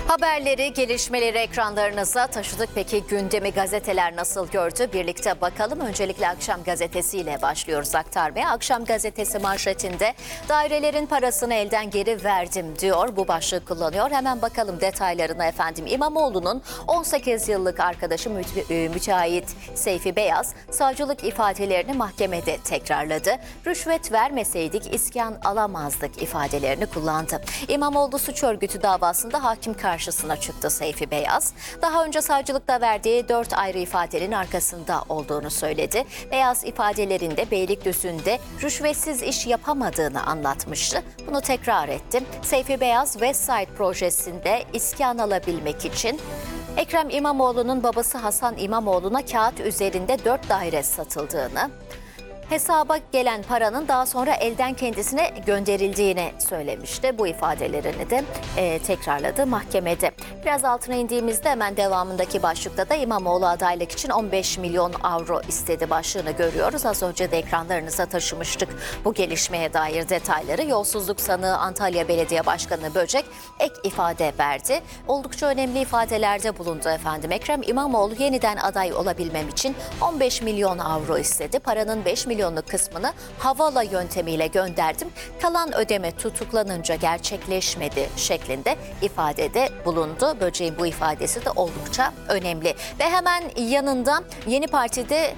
Haberleri, gelişmeleri ekranlarınıza taşıdık. Peki gündemi gazeteler nasıl gördü? Birlikte bakalım. Öncelikle Akşam Gazetesi ile başlıyoruz aktarmaya. Akşam Gazetesi manşetinde dairelerin parasını elden geri verdim diyor. Bu başlığı kullanıyor. Hemen bakalım detaylarına efendim. İmamoğlu'nun 18 yıllık arkadaşı müteahhit Seyfi Beyaz savcılık ifadelerini mahkemede tekrarladı. Rüşvet vermeseydik iskan alamazdık ifadelerini kullandı. İmamoğlu suç örgütü davasında hakim karşısına çıktı Seyfi Beyaz. Daha önce savcılıkta verdiği 4 ayrı ifadenin arkasında olduğunu söyledi. Beyaz ifadelerinde Beylikdüzü'nde rüşvetsiz iş yapamadığını anlatmıştı. Bunu tekrar etti. Seyfi Beyaz Westside projesinde iskan alabilmek için Ekrem İmamoğlu'nun babası Hasan İmamoğlu'na kağıt üzerinde 4 daire satıldığını, hesaba gelen paranın daha sonra elden kendisine gönderildiğini söylemişti. Bu ifadelerini de tekrarladı mahkemede. Biraz altına indiğimizde hemen devamındaki başlıkta da İmamoğlu adaylık için 15 milyon avro istedi başlığını görüyoruz. Az önce de ekranlarınıza taşımıştık bu gelişmeye dair detayları. Yolsuzluk sanığı Antalya Belediye Başkanı Böcek ek ifade verdi. Oldukça önemli ifadelerde bulundu efendim. Ekrem İmamoğlu yeniden aday olabilmem için 15 milyon avro istedi. Paranın 5 milyonluk kısmını havala yöntemiyle gönderdim. Kalan ödeme tutuklanınca gerçekleşmedi şeklinde ifadede bulundu. Böceğin bu ifadesi de oldukça önemli. Ve hemen yanında Yeni Parti'de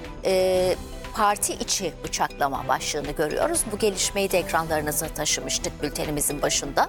parti içi bıçaklama başlığını görüyoruz. Bu gelişmeyi de ekranlarınıza taşımıştık bültenimizin başında.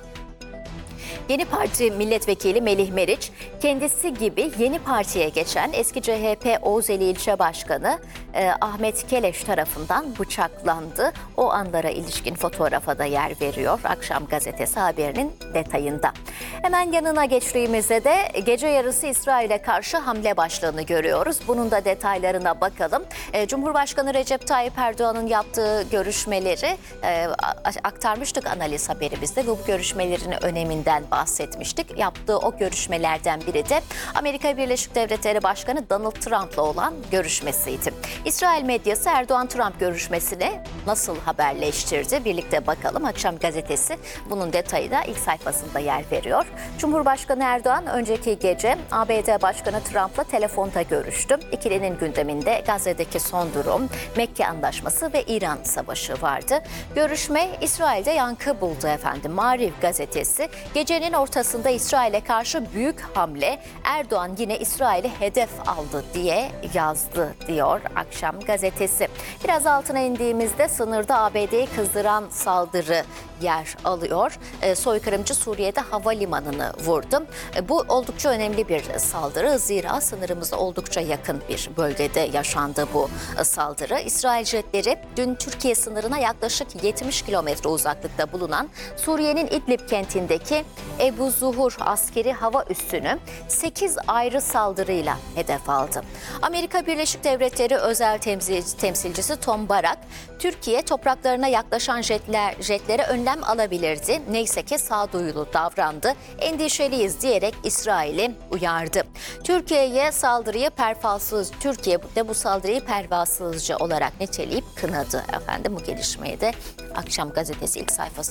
Yeni Parti Milletvekili Melih Meriç, kendisi gibi Yeni Parti'ye geçen eski CHP Oğuzeli İlçe Başkanı Ahmet Keleş tarafından bıçaklandı. O anlara ilişkin fotoğrafa da yer veriyor Akşam Gazetesi haberinin detayında. Hemen yanına geçtiğimizde de gece yarısı İsrail'e karşı hamle başlığını görüyoruz. Bunun da detaylarına bakalım. Cumhurbaşkanı Recep Tayyip Erdoğan'ın yaptığı görüşmeleri aktarmıştık analiz haberimizde. Bu görüşmelerin öneminden bahsetmiştik. Yaptığı o görüşmelerden biri de Amerika Birleşik Devletleri Başkanı Donald Trump'la olan görüşmesiydi. İsrail medyası Erdoğan-Trump görüşmesini nasıl haberleştirdi? Birlikte bakalım. Akşam Gazetesi bunun detayı da ilk sayfasında yer veriyor. Cumhurbaşkanı Erdoğan önceki gece ABD Başkanı Trump'la telefonda görüştü. İkilinin gündeminde Gazze'deki son durum, Mekke Anlaşması ve İran Savaşı vardı. Görüşme İsrail'de yankı buldu efendim. Maariv gazetesi gecenin ortasında İsrail'e karşı büyük hamle, Erdoğan yine İsrail'i hedef aldı diye yazdı diyor Akşam Gazetesi. Biraz altına indiğimizde sınırda ABD'yi kızdıran saldırı yer alıyor. Soykırımcı Suriye'de havalimanını vurdu. Bu oldukça önemli bir saldırı. Zira sınırımıza oldukça yakın bir bölgede yaşandı bu saldırı. İsrail jetleri dün Türkiye sınırına yaklaşık 70 kilometre uzaklıkta bulunan Suriye'nin İdlib kentindeki Ebu Zuhur askeri hava üssünü 8 ayrı saldırıyla hedef aldı. Amerika Birleşik Devletleri özel temsilcisi Tom Barak, Türkiye topraklarına yaklaşan jetlere önlem alabilirdi. Neyse ki sağduyulu davrandı. Endişeliyiz diyerek İsrail'i uyardı. Türkiye de bu saldırıyı pervasızca olarak niteleyip kınadı efendim. Bu gelişmeyi de Akşam Gazetesi ilk sayfasında